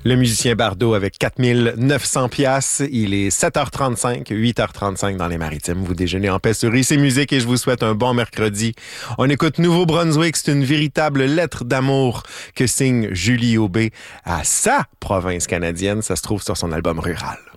Le musicien Bardot avec 4900 piastres. Il est 7h35, 8h35 dans les Maritimes. Vous déjeunez en paix sur IC Musique et je vous souhaite un bon mercredi. On écoute Nouveau-Brunswick. C'est une véritable lettre d'amour que signe Julie Aubé à sa province canadienne. Ça se trouve sur son album Rural.